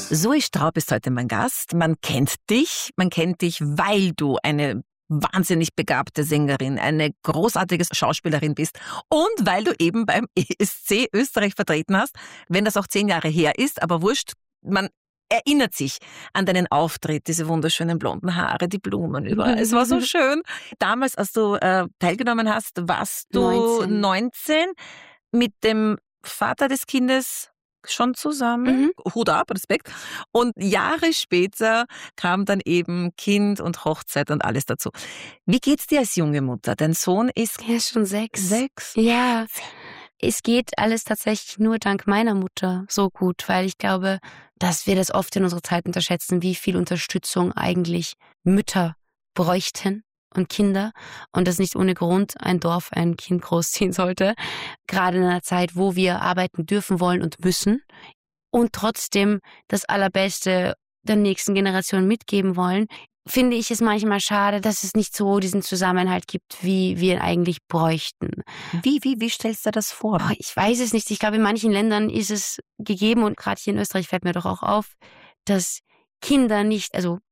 Zoe Straub ist heute mein Gast. Man kennt dich, weil du eine wahnsinnig begabte Sängerin, eine großartige Schauspielerin bist und weil du eben beim ESC Österreich vertreten hast, wenn das auch 10 Jahre her ist, aber wurscht, man erinnert sich an deinen Auftritt, diese wunderschönen blonden Haare, die Blumen überall. Es war so schön. Damals, als du teilgenommen hast, warst du 19 mit dem Vater des Kindes schon zusammen. Hut ab, Respekt. Und Jahre später kam dann eben Kind und Hochzeit und alles dazu. Wie geht's dir als junge Mutter? Dein Sohn ist... Er ist schon 6. 6? Ja, es geht alles tatsächlich nur dank meiner Mutter so gut, weil ich glaube, dass wir das oft in unserer Zeit unterschätzen, wie viel Unterstützung eigentlich Mütter bräuchten und Kinder und dass nicht ohne Grund ein Dorf ein Kind großziehen sollte, gerade in einer Zeit, wo wir arbeiten dürfen, wollen und müssen und trotzdem das Allerbeste der nächsten Generation mitgeben wollen, finde ich es manchmal schade, dass es nicht so diesen Zusammenhalt gibt, wie wir ihn eigentlich bräuchten. Wie stellst du das vor? Ich weiß es nicht. Ich glaube, in manchen Ländern ist es gegeben und gerade hier in Österreich fällt mir doch auch auf, dass Kinder nicht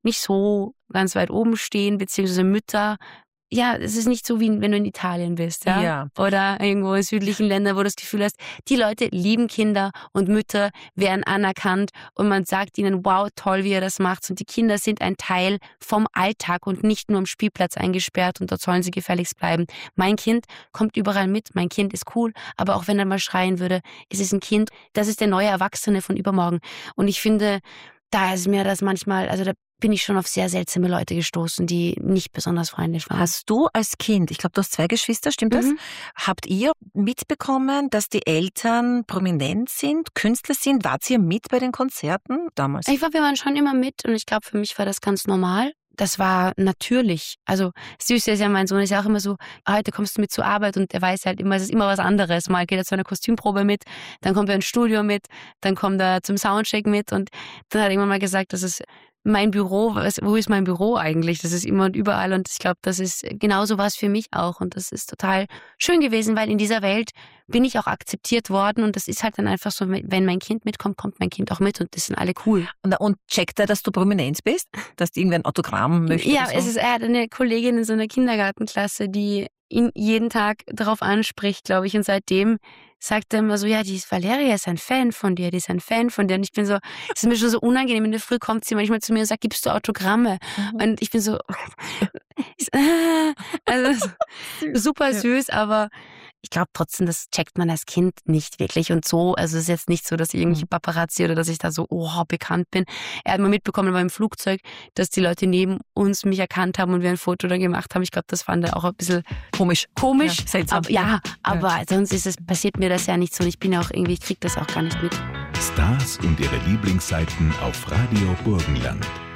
so ganz weit oben stehen, beziehungsweise Mütter. Ja, es ist nicht so, wie wenn du in Italien bist, ja? Oder irgendwo in südlichen Ländern, wo du das Gefühl hast, die Leute lieben Kinder und Mütter werden anerkannt und man sagt ihnen, wow, toll, wie ihr das macht. Und die Kinder sind ein Teil vom Alltag und nicht nur am Spielplatz eingesperrt und dort sollen sie gefälligst bleiben. Mein Kind kommt überall mit, mein Kind ist cool, aber auch wenn er mal schreien würde, es ist ein Kind, das ist der neue Erwachsene von übermorgen. Und ich finde, da ist mir das manchmal, also da bin ich schon auf sehr seltsame Leute gestoßen, die nicht besonders freundlich waren. Hast du als Kind, ich glaube, du hast 2 Geschwister, stimmt das? Habt ihr mitbekommen, dass die Eltern prominent sind, Künstler sind? Wart ihr mit bei den Konzerten damals? Wir waren schon immer mit und ich glaube, für mich war das ganz normal. Das war natürlich. Also süß ist ja, mein Sohn ist ja auch immer so, heute kommst du mit zur Arbeit und er weiß halt immer, es ist immer was anderes. Mal geht er zu einer Kostümprobe mit, dann kommt er ins Studio mit, dann kommt er zum Soundcheck mit und dann hat er irgendwann mal gesagt, das ist mein Büro, wo ist mein Büro eigentlich? Das ist immer und überall und ich glaube, das ist genauso was für mich auch und das ist total schön gewesen, weil in dieser Welt bin ich auch akzeptiert worden und das ist halt dann einfach so, wenn mein Kind mitkommt, kommt mein Kind auch mit und das sind alle cool. Und checkt er, dass du prominent bist? Dass du irgendwie ein Autogramm möchtest? Ja, so? Er hat eine Kollegin in so einer Kindergartenklasse, die ihn jeden Tag darauf anspricht, glaube ich, und seitdem sagt er immer so, ja, die Valeria ist ein Fan von dir, Und ich bin so, es ist mir schon so unangenehm, in der Früh kommt sie manchmal zu mir und sagt, gibst du Autogramme? Und ich bin so, also super süß, aber ich glaube trotzdem, das checkt man als Kind nicht wirklich und so, also es ist jetzt nicht so, dass ich irgendwelche Paparazzi oder dass ich da so, bekannt bin. Er hat mal mitbekommen beim Flugzeug, dass die Leute neben uns mich erkannt haben und wir ein Foto da gemacht haben. Ich glaube, das fand er auch ein bisschen komisch. Ja, seltsam. Aber sonst passiert mir das ja nicht so und ich bin ja auch irgendwie, ich krieg das auch gar nicht mit. Stars und ihre Lieblingsseiten auf Radio Burgenland.